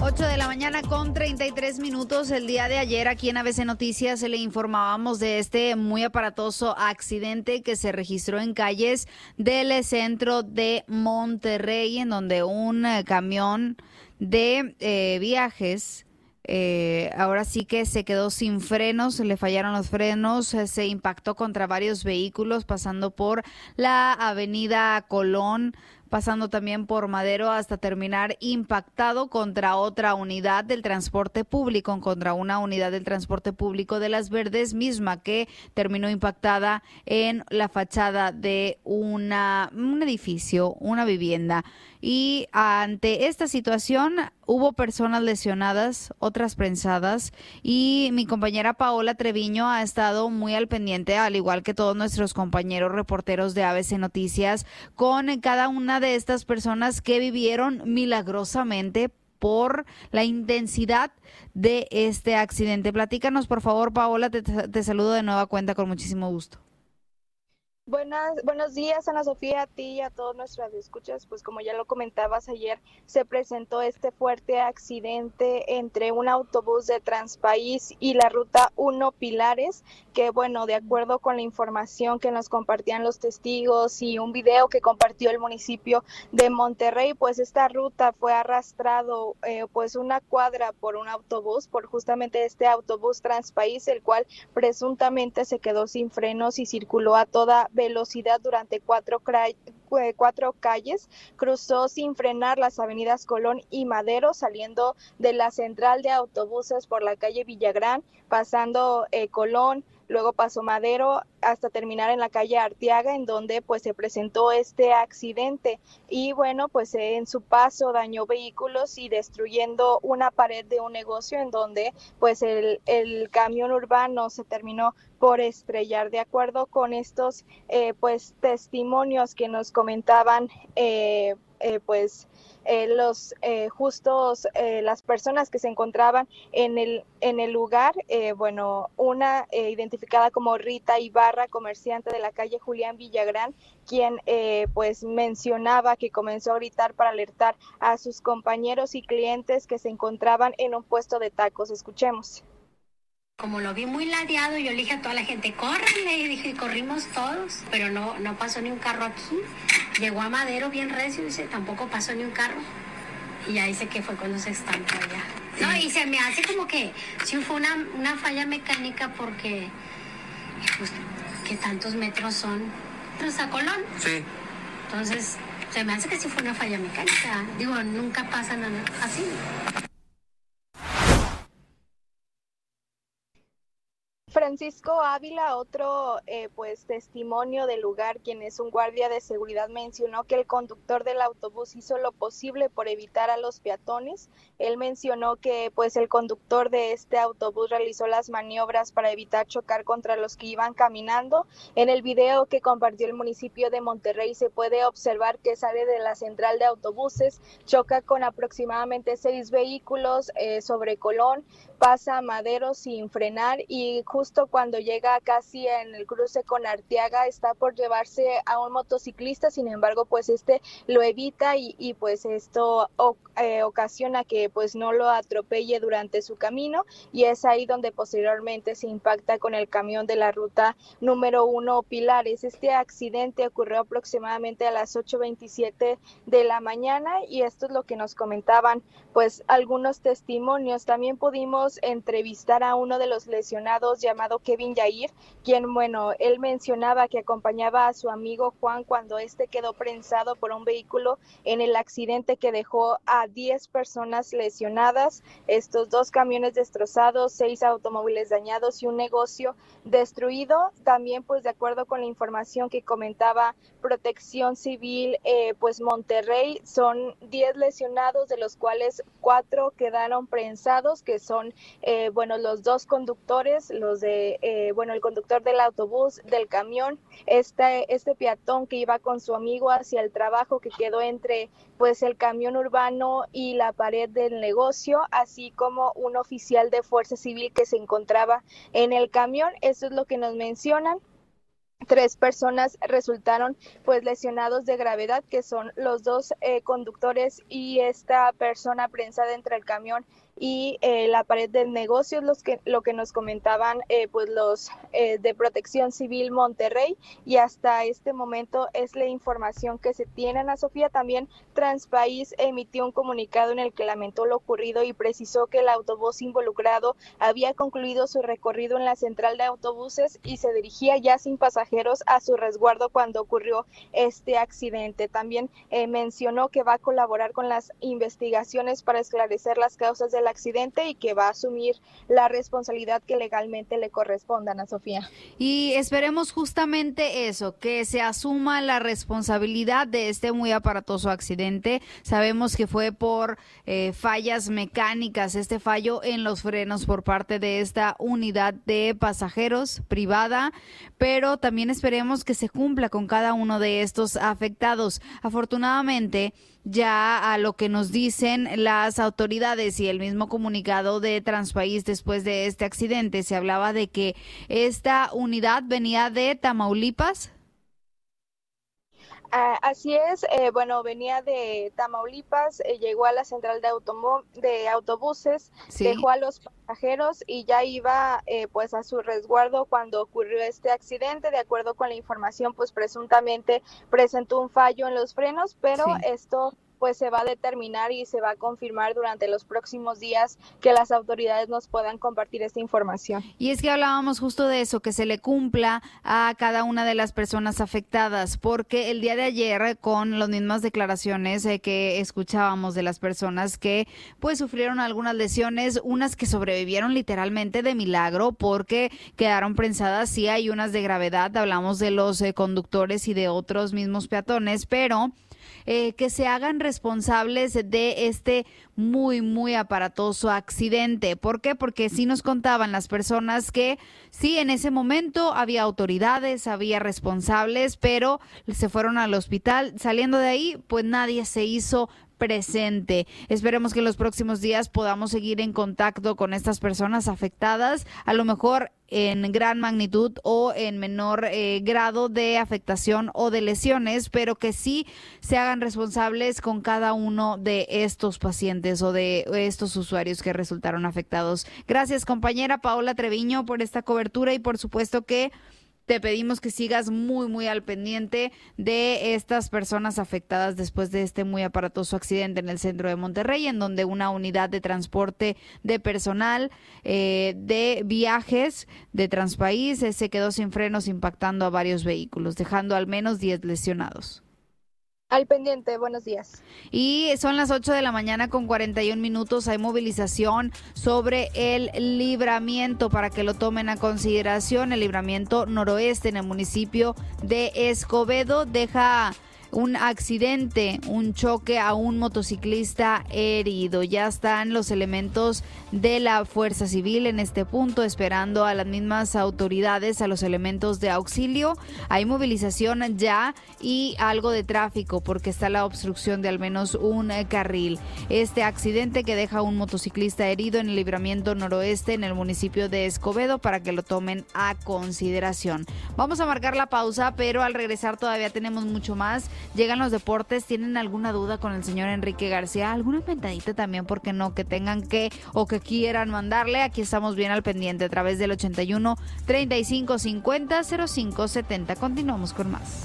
8 de la mañana con 33 minutos. El día de ayer aquí en ABC Noticias le informábamos de este muy aparatoso accidente que se registró en calles del centro de Monterrey, en donde un camión de viajes ahora sí que se quedó sin frenos, le fallaron los frenos, se impactó contra varios vehículos pasando por la avenida Colón, pasando también por Madero hasta terminar impactado contra otra unidad del transporte público, contra una unidad del transporte público de Las Verdes, misma que terminó impactada en la fachada de un edificio, una vivienda. Y ante esta situación hubo personas lesionadas, otras prensadas, y mi compañera Paola Treviño ha estado muy al pendiente, al igual que todos nuestros compañeros reporteros de ABC Noticias, con cada una de estas personas que vivieron milagrosamente por la intensidad de este accidente. Platícanos, por favor, Paola, te saludo de nueva cuenta con muchísimo gusto. Buenos días, Ana Sofía, a ti y a todos nuestros escuchas. Pues como ya lo comentabas ayer, se presentó este fuerte accidente entre un autobús de Transpaís y la ruta 1 Pilares, que bueno, de acuerdo con la información que nos compartían los testigos y un video que compartió el municipio de Monterrey, pues esta ruta fue arrastrado pues una cuadra por un autobús, por justamente este autobús Transpaís, el cual presuntamente se quedó sin frenos y circuló a toda velocidad durante cuatro calles, cruzó sin frenar las avenidas Colón y Madero, saliendo de la central de autobuses por la calle Villagrán, pasando Colón, luego pasó Madero hasta terminar en la calle Arteaga, en donde pues se presentó este accidente. Y bueno, pues en su paso dañó vehículos y destruyendo una pared de un negocio, en donde pues el camión urbano se terminó por estrellar. De acuerdo con estos pues testimonios que nos comentaban las personas que se encontraban en el lugar, bueno, una identificada como Rita Ibarra, comerciante de la calle Julián Villagrán, quien pues mencionaba que comenzó a gritar para alertar a sus compañeros y clientes que se encontraban en un puesto de tacos. Escuchemos. Como lo vi muy ladeado, yo le dije a toda la gente, córranle, y dije, corrimos todos, pero no pasó ni un carro aquí. Llegó a Madero bien recio, dice, tampoco pasó ni un carro. Y ya dice que fue cuando se estampó allá. Sí. No, y se me hace como que sí fue una falla mecánica porque, pues, ¿qué tantos metros son? ¿Hasta Colón? Sí. Entonces, se me hace que sí fue una falla mecánica. Digo, nunca pasa nada así. Francisco Ávila, otro pues testimonio del lugar, quien es un guardia de seguridad, mencionó que el conductor del autobús hizo lo posible por evitar a los peatones. Él mencionó que pues el conductor de este autobús realizó las maniobras para evitar chocar contra los que iban caminando. En el video que compartió el municipio de Monterrey se puede observar que sale de la central de autobuses, choca con aproximadamente 6 vehículos sobre Colón, pasa a Madero sin frenar y justo cuando llega casi en el cruce con Arteaga está por llevarse a un motociclista, sin embargo pues este lo evita y pues esto ocasiona que pues no lo atropelle durante su camino, y es ahí donde posteriormente se impacta con el camión de la ruta número 1 Pilares. Este accidente ocurrió aproximadamente a las 8:27 de la mañana y esto es lo que nos comentaban pues algunos testimonios. También pudimos entrevistar a uno de los lesionados llamado Kevin Yair, quien, bueno, él mencionaba que acompañaba a su amigo Juan cuando este quedó prensado por un vehículo en el accidente que dejó a 10 personas lesionadas, estos 2 camiones destrozados, 6 automóviles dañados y un negocio destruido. También pues de acuerdo con la información que comentaba Protección Civil, pues Monterrey, son 10 lesionados, de los cuales 4 quedaron prensados, que son bueno, los 2 conductores, los de bueno, el conductor del autobús, del camión, este peatón que iba con su amigo hacia el trabajo, que quedó entre pues el camión urbano y la pared del negocio, así como un oficial de Fuerza Civil que se encontraba en el camión. Eso es lo que nos mencionan. 3 personas resultaron pues lesionados de gravedad, que son los 2 conductores y esta persona prensada entre el camión y la pared del negocio. Lo que nos comentaban pues los de Protección Civil Monterrey, y hasta este momento es la información que se tiene. Ana Sofía, también Transpaís emitió un comunicado en el que lamentó lo ocurrido y precisó que el autobús involucrado había concluido su recorrido en la central de autobuses y se dirigía ya sin pasajeros a su resguardo cuando ocurrió este accidente. También mencionó que va a colaborar con las investigaciones para esclarecer las causas del accidente y que va a asumir la responsabilidad que legalmente le corresponda, Ana Sofía. Y esperemos justamente eso, que se asuma la responsabilidad de este muy aparatoso accidente. Sabemos que fue por fallas mecánicas, este fallo en los frenos por parte de esta unidad de pasajeros privada, pero también esperemos que se cumpla con cada uno de estos afectados. Afortunadamente, ya a lo que nos dicen las autoridades y el mismo comunicado de Transpaís después de este accidente, se hablaba de que esta unidad venía de Tamaulipas. Así es, venía de Tamaulipas, llegó a la central de autobuses, sí. Dejó a los pasajeros y ya iba pues a su resguardo cuando ocurrió este accidente. De acuerdo con la información, pues presuntamente presentó un fallo en los frenos, pero sí. Esto pues se va a determinar y se va a confirmar durante los próximos días que las autoridades nos puedan compartir esta información. Y es que hablábamos justo de eso, que se le cumpla a cada una de las personas afectadas, porque el día de ayer, con las mismas declaraciones que escuchábamos de las personas que pues sufrieron algunas lesiones, unas que sobrevivieron literalmente de milagro porque quedaron prensadas, sí hay unas de gravedad, hablamos de los conductores y de otros mismos peatones, pero que se hagan responsables de este muy aparatoso accidente. ¿Por qué? Porque sí nos contaban las personas que sí, en ese momento había autoridades, había responsables, pero se fueron al hospital. Saliendo de ahí, pues nadie se hizo presente. Esperemos que en los próximos días podamos seguir en contacto con estas personas afectadas, a lo mejor en gran magnitud o en menor grado de afectación o de lesiones, pero que sí se hagan responsables con cada uno de estos pacientes o de estos usuarios que resultaron afectados. Gracias, compañera Paola Treviño, por esta cobertura y por supuesto que te pedimos que sigas muy al pendiente de estas personas afectadas después de este muy aparatoso accidente en el centro de Monterrey, en donde una unidad de transporte de personal de viajes de Transpaís se quedó sin frenos, impactando a varios vehículos, dejando al menos 10 lesionados. Al pendiente, buenos días. Y son las 8 de la mañana con 41 minutos. Hay movilización sobre el libramiento para que lo tomen a consideración. El libramiento noroeste en el municipio de Escobedo deja un accidente, un choque a un motociclista herido. Ya están los elementos de la Fuerza Civil en este punto, esperando a las mismas autoridades, a los elementos de auxilio. Hay movilización ya y algo de tráfico porque está la obstrucción de al menos un carril. Este accidente que deja a un motociclista herido en el libramiento noroeste en el municipio de Escobedo, para que lo tomen a consideración. Vamos a marcar la pausa, pero al regresar todavía tenemos mucho más. Llegan los deportes. ¿Tienen alguna duda con el señor Enrique García? ¿Alguna mentadita también? ¿Por qué no? Que tengan que o que quieran mandarle. Aquí estamos bien al pendiente a través del 81 35 50 05 70. Continuamos con más.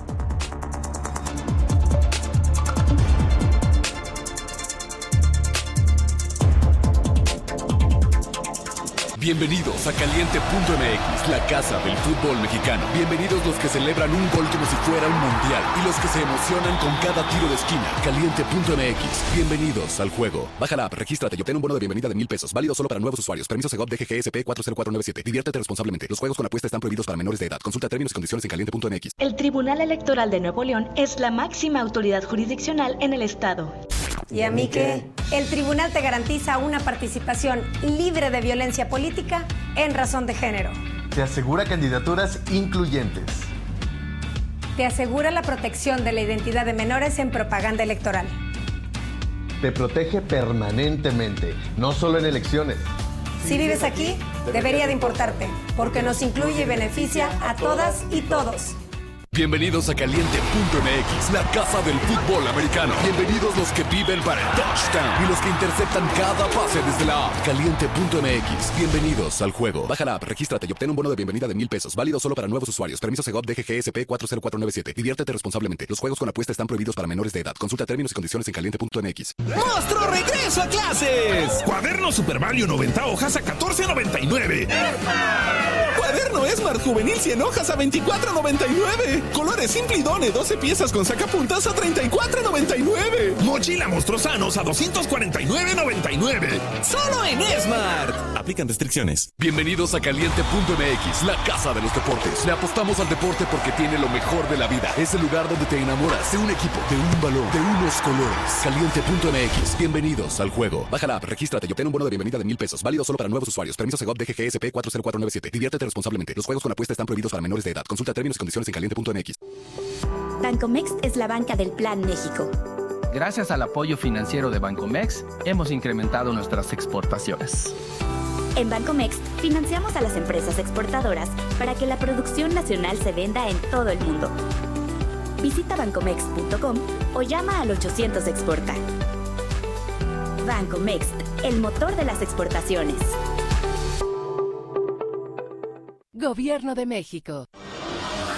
Bienvenidos a Caliente.mx, la casa del fútbol mexicano. Bienvenidos los que celebran un gol como si fuera un mundial y los que se emocionan con cada tiro de esquina. Caliente.mx, bienvenidos al juego. Baja la app, regístrate y obtén un bono de bienvenida de $1,000. Válido solo para nuevos usuarios. Permiso Segov DGGSP 40497. Diviértete responsablemente. Los juegos con apuesta están prohibidos para menores de edad. Consulta términos y condiciones en Caliente.mx. El Tribunal Electoral de Nuevo León es la máxima autoridad jurisdiccional en el estado. ¿Y a mí qué? El tribunal te garantiza una participación libre de violencia política en razón de género. Te asegura candidaturas incluyentes. Te asegura la protección de la identidad de menores en propaganda electoral. Te protege permanentemente, no solo en elecciones. Si vives aquí, debería de importarte, porque nos incluye y beneficia a todas y todos. Bienvenidos a Caliente.mx, la casa del fútbol americano. Bienvenidos los que viven para el touchdown y los que interceptan cada pase desde la app. Caliente.mx, bienvenidos al juego. Baja la app, regístrate y obtén un bono de bienvenida de $1,000. Válido solo para nuevos usuarios. Permiso Segov DGGSP 40497. Diviértete responsablemente. Los juegos con apuesta están prohibidos para menores de edad. Consulta términos y condiciones en Caliente.mx. ¡Monstruo regreso a clases! Cuaderno Super Value 90 hojas a $14.99. Cuaderno Smart Juvenil 100 hojas a $24.99. Colores Simple y Done 12 piezas con sacapuntas a $34.99. Mochila Monstruosanos a $249.99. Solo en Smart. Aplican restricciones. Bienvenidos a Caliente.mx, la casa de los deportes. Le apostamos al deporte porque tiene lo mejor de la vida. Es el lugar donde te enamoras de un equipo, de un balón, de unos colores. Caliente.mx, bienvenidos al juego. Baja la app, regístrate y obtén un bono de bienvenida de $1,000. Válido solo para nuevos usuarios. Permiso Segov DGGSP 40497. Diviértete responsablemente. Los juegos con apuesta están prohibidos para menores de edad. Consulta términos y condiciones en Caliente.mx. Bancomext es la banca del Plan México. Gracias al apoyo financiero de Bancomext, hemos incrementado nuestras exportaciones. En Bancomext financiamos a las empresas exportadoras para que la producción nacional se venda en todo el mundo. Visita bancomext.com o llama al 800 Exporta. Bancomext, el motor de las exportaciones. Gobierno de México.